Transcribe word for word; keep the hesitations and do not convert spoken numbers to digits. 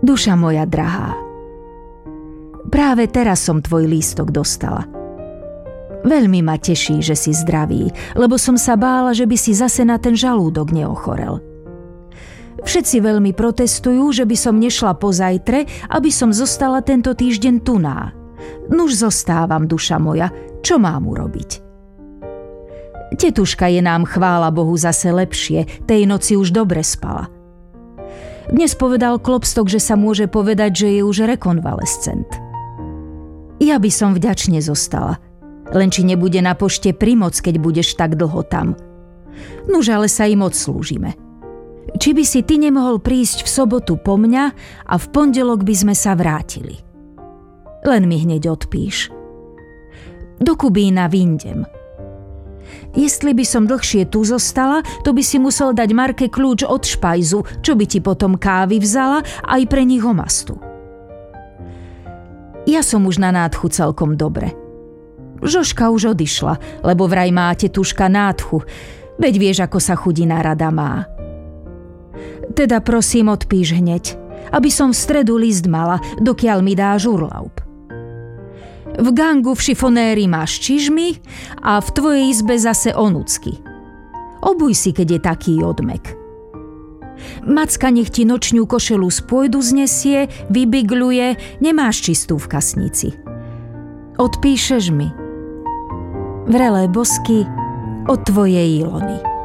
Duša moja drahá, práve teraz som tvoj lístok dostala. Veľmi ma teší, že si zdravý, lebo som sa bála, že by si zase na ten žalúdok neochorel. Všetci veľmi protestujú, že by som nešla pozajtre, aby som zostala tento týždeň tuná. Nuž zostávam, duša moja, čo mám urobiť? Tetuška je nám, chvála Bohu, zase lepšie, tej noci už dobre spala. Dnes povedal Klopstok, že sa môže povedať, že je už rekonvalescent. Ja by som vďačne zostala, len či nebude na pošte primoc, keď budeš tak dlho tam. Nuž ale sa im odslúžime. Či by si ty nemohol prísť v sobotu po mňa a v pondelok by sme sa vrátili. Len mi hneď odpíš. Do Kubína vyjdem. Jestli by som dlhšie tu zostala, to by si musel dať Marke kľúč od špajzu, čo by ti potom kávy vzala aj pre nich omastu. Ja som už na nádchu celkom dobre. Žoška už odišla, lebo vraj má tetuška nádchu, veď vieš, ako sa chudina rada má. Teda prosím, odpíš hneď, aby som v stredu list mala, dokiaľ mi dáš urlaub. V gangu v šifonéri máš čižmy a v tvojej izbe zase onucky. Obuj si, keď je taký odmek. Macka nech ti nočňú košelu z pôjdu znesie, vybigľuje, nemáš čistú v kasnici. Odpíšeš mi. Vrelé bosky od tvojej Ilony.